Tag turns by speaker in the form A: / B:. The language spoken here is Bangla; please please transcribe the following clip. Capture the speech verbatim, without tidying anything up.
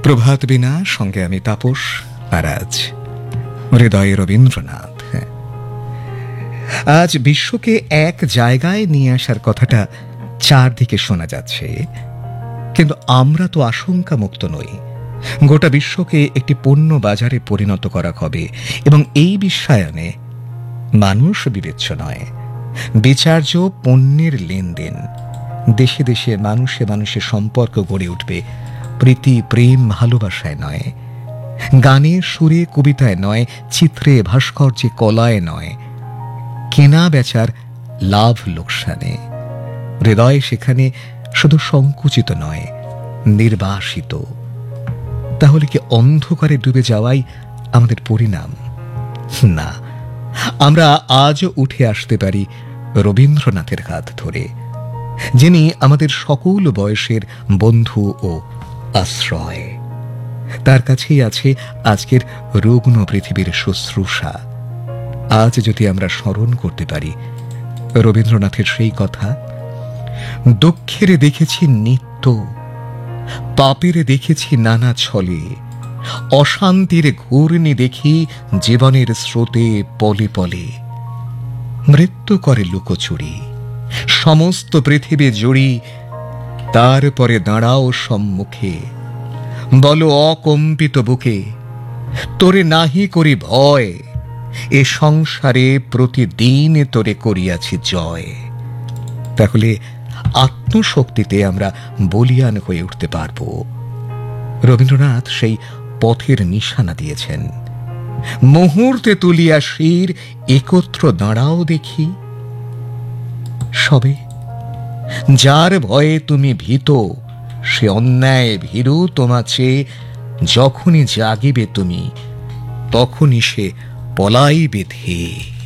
A: প্রভাত বিনা সঙ্গে আমি তাপস, আর আজ হৃদয়ে রবীন্দ্রনাথ। আজ বিশ্বকে এক জায়গায় নিয়ে আসার কথাটা চারদিকে শোনা যাচ্ছে, কিন্তু আমরা তো আশঙ্কা মুক্ত নই। গোটা বিশ্বকে একটি পণ্য বাজারে পরিণত করা হবে, এবং এই বিশ্বায়নে মানুষ বিবেচ্য নয়। বিচার্য পণ্যের লেনদেন। দেশে দেশে মানুষে মানুষে সম্পর্ক গড়ে উঠবে প্রীতি, প্রেম, ভালোবাসায় নয়, গানে, সুরে, কবিতায় নয়, চিত্রে, ভাস্কর্যে, কলায় নয়, কেনা বেচার লাভ লোকসানে। হৃদয় সেখানে শুধু সংকুচিত নয়, নির্বাসিত। তাহলে কি অন্ধকারে ডুবে যাওয়াই আমাদের পরিণাম? না, আমরা আজও উঠে আসতে পারি রবীন্দ্রনাথের হাত ধরে, যিনি আমাদের সকল বয়সের বন্ধু ও আশ্রয়। তার কাছেই আছে আজকের রুগ্ন পৃথিবীর শুশ্রূষা। আজ যদি আমরা স্মরণ করতে পারি রবীন্দ্রনাথের সেই কথা, দুঃখের দেখেছি নিত্য, পাপের দেখেছি নানা ছলে, অশান্তির ঘূর্ণি দেখি জীবনের স্রোতে পলে পলে, মৃত্যু করে লুকোচুরি সমস্ত পৃথিবী জুড়ি, তারপরে দাঁড়াও সম্মুখে, বলো অকম্পিত বুকে, তোরে নাহি করি ভয়, এ সংসারে প্রতিদিন তোরে করিয়াছি জয়। তাহলে আত্মশক্তিতে আমরা বলিয়ান হয়ে উঠতে পারব। রবীন্দ্রনাথ সেই পথের নিশানা দিয়েছেন। মুহূর্তে তুলিয়া শির, একত্র দাঁড়াও দেখি। সবে যার ভয়ে তুমি ভীত, সে অন্যায় ভীরু তোমা চেয়ে, যখনই জাগিবে তুমি, তখনই সে পলাইবে ধেয়ে।